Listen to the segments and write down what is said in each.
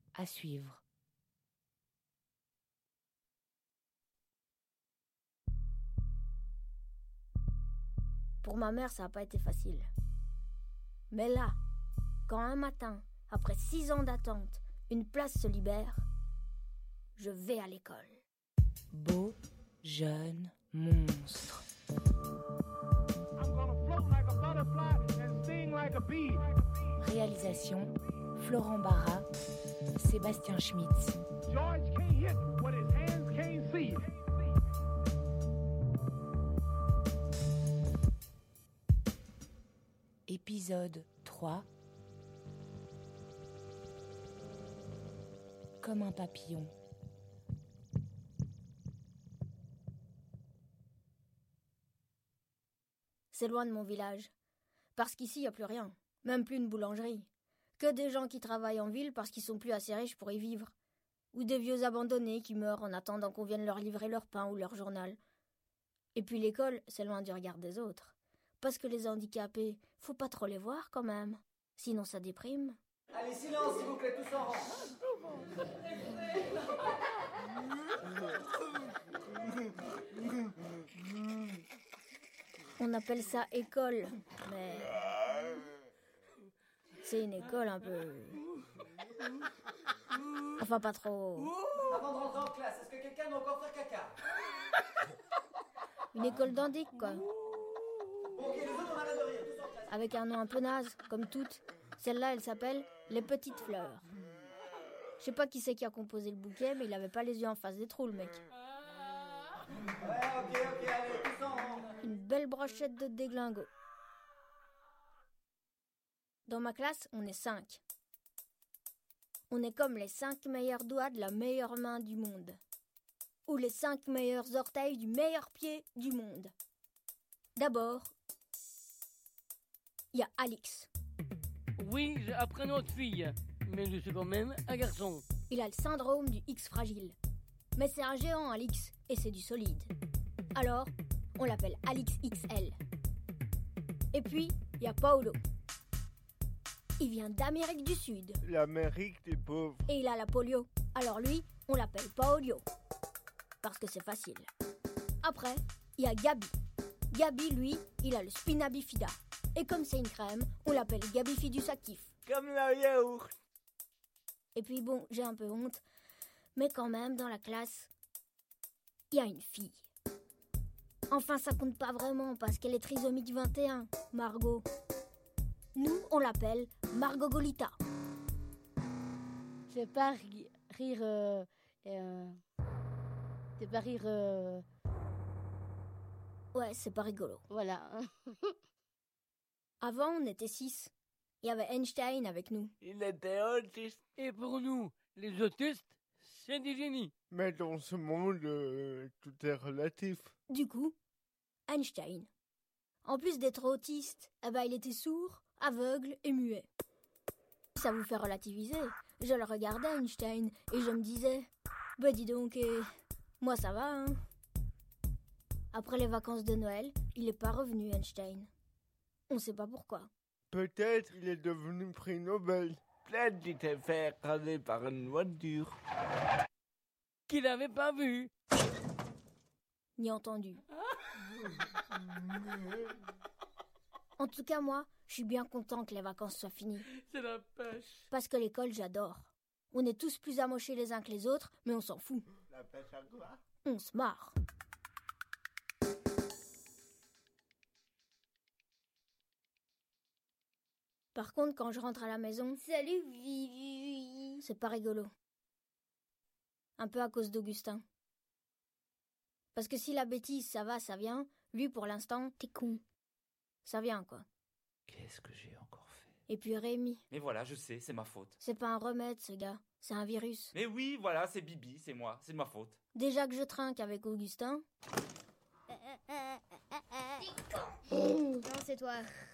À suivre. Pour ma mère, ça n'a pas été facile. Mais là, quand un matin, après 6 ans d'attente, une place se libère, je vais à l'école. Beau, jeune, monstre. Réalisation, Florent Barra, Sébastien Schmitz. Épisode 3. Comme un papillon. C'est loin de mon village. Parce qu'ici, il n'y a plus rien. Même plus une boulangerie. Que des gens qui travaillent en ville parce qu'ils sont plus assez riches pour y vivre. Ou des vieux abandonnés qui meurent en attendant qu'on vienne leur livrer leur pain ou leur journal. Et puis l'école, c'est loin du regard des autres. Parce que les handicapés, faut pas trop les voir quand même. Sinon ça déprime. Allez, silence s'il vous plaît, tous en rang. On appelle ça école, mais... c'est une école un peu... enfin pas trop... Avant de rentrer en classe, est-ce que quelqu'un doit encore faire caca? Une école d'indic, quoi. Bon, ok, les autres, on arrête de rire, tous en classe. Avec un nom un peu naze, comme toutes. Celle-là, elle s'appelle Les Petites Fleurs. Je sais pas qui c'est qui a composé le bouquet, mais il avait pas les yeux en face des trous, le mec. Ouais, ok, allez, tous en rang. Une belle brochette de déglingo. Dans ma classe, on est 5. On est comme les 5 meilleurs doigts de la meilleure main du monde. Ou les 5 meilleurs orteils du meilleur pied du monde. D'abord, il y a Alix. Oui, j'ai un prénom de fille, mais je suis quand même un garçon. Il a le syndrome du X fragile. Mais c'est un géant, Alix, et c'est du solide. Alors, on l'appelle Alix XL. Et puis, il y a Paolo. Il vient d'Amérique du Sud. L'Amérique des pauvres. Et il a la polio. Alors lui, on l'appelle Paolio. Parce que c'est facile. Après, il y a Gabi. Gabi, lui, il a le spina bifida. Et comme c'est une crème, on l'appelle Gabifidus actif. Comme la yaourt. Et puis bon, j'ai un peu honte. Mais quand même, dans la classe, il y a une fille. Enfin, ça compte pas vraiment parce qu'elle est trisomique 21, Margot. Nous, on l'appelle Margogolita. C'est pas rire... c'est pas rire... Ouais, c'est pas rigolo. Voilà. Avant, on était 6. Il y avait Einstein avec nous. Il était autiste. Et pour nous, les autistes, c'est des génies. Mais dans ce monde, tout est relatif. Du coup, Einstein. En plus d'être autiste, il était sourd, aveugle et muet. Ça vous fait relativiser. Je le regardais, Einstein, et je me disais, dis donc, moi ça va, hein. Après les vacances de Noël, il n'est pas revenu, Einstein. On sait pas pourquoi. Peut-être il est devenu prix Nobel. Peut-être qu'il s'est fait écraser par une voiture. Qu'il n'avait pas vu. Ni entendu. En tout cas, moi, je suis bien content que les vacances soient finies. C'est la pêche. Parce que l'école, j'adore. On est tous plus amochés les uns que les autres, mais on s'en fout. La pêche à quoi? On se marre. Par contre, quand je rentre à la maison... Salut, Vivi. C'est pas rigolo. Un peu à cause d'Augustin. Parce que si la bêtise, ça va, ça vient, lui, pour l'instant, t'es con. Ça vient, quoi. Qu'est-ce que j'ai encore fait? Et puis Rémi. Mais voilà, je sais, c'est ma faute. C'est pas un remède, ce gars. C'est un virus. Mais oui, voilà, c'est Bibi, c'est moi, c'est de ma faute. Déjà que je trinque avec Augustin... Non, c'est toi.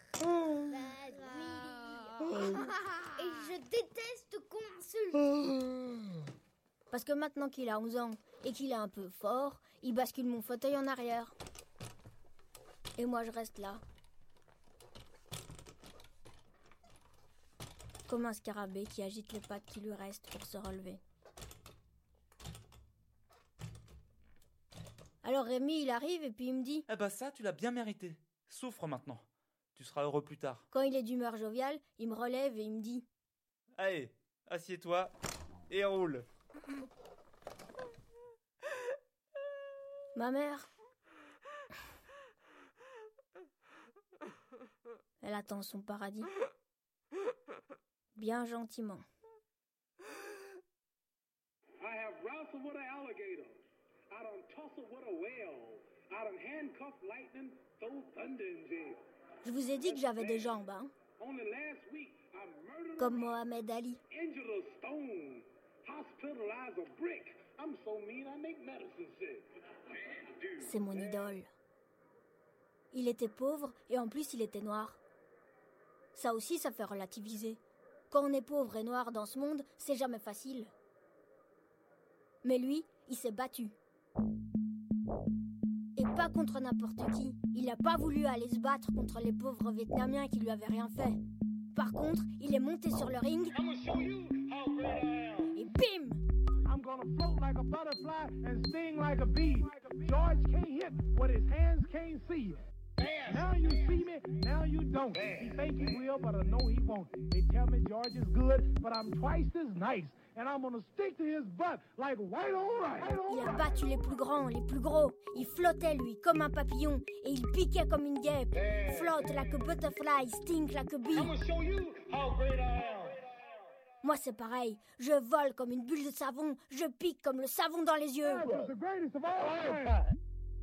Et je déteste qu'on insulte. Parce que maintenant qu'il a 11 ans et qu'il est un peu fort, il bascule mon fauteuil en arrière. Et moi, je reste là. comme un scarabée qui agite les pattes qui lui restent pour se relever. Alors Rémi, il arrive et puis il me dit... Eh ben ça, tu l'as bien mérité. Souffre maintenant. Tu seras heureux plus tard. Quand il est d'humeur joviale, il me relève et il me dit... Allez, assieds-toi et roule. Ma mère... Elle attend son paradis. Bien gentiment. I have wrestled with an alligator. I done tussled with a whale. I done handcuffed lightning, throw thunder in jail. Je vous ai dit que j'avais des jambes, hein. Only last week, I murdered Comme Mohamed Ali. injured a stone, hospitalized a brick. I'm so mean I make medicine sick. C'est mon idole. Il était pauvre et en plus il était noir. Ça aussi, ça fait relativiser. Quand on est pauvre et noir dans ce monde, c'est jamais facile. Mais lui, il s'est battu. Et pas contre n'importe qui. Il n'a pas voulu aller se battre contre les pauvres Vietnamiens qui lui avaient rien fait. Par contre, il est monté sur le ring et bim! I'm gonna float like a butterfly and sting like a bee. George can't hit what his hands can't see. Now you see me, now you don't. He think he will, but I know he won't. They tell me George is good, but I'm twice as nice. And I'm gonna stick to his butt like white on rice. Il a battu les plus grands, les plus gros. Il flottait, lui, comme un papillon. Et il piquait comme une guêpe. Flotte like a butterfly, stink like a bee. I'm gonna show you how great I am. Moi, c'est pareil. Je vole comme une bulle de savon. Je pique comme le savon dans les yeux. It's the greatest of all time.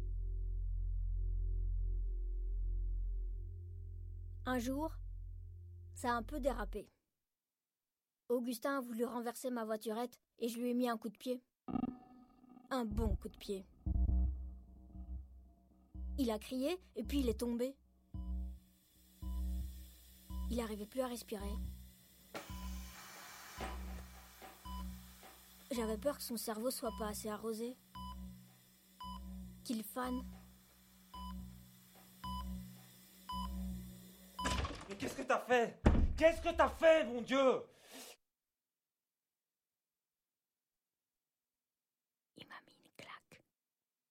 Un jour, ça a un peu dérapé. Augustin a voulu renverser ma voiturette et je lui ai mis un coup de pied. Un bon coup de pied. Il a crié et puis il est tombé. Il n'arrivait plus à respirer. J'avais peur que son cerveau soit pas assez arrosé. Qu'il fane. Mais qu'est-ce que t'as fait? Qu'est-ce que t'as fait, mon Dieu?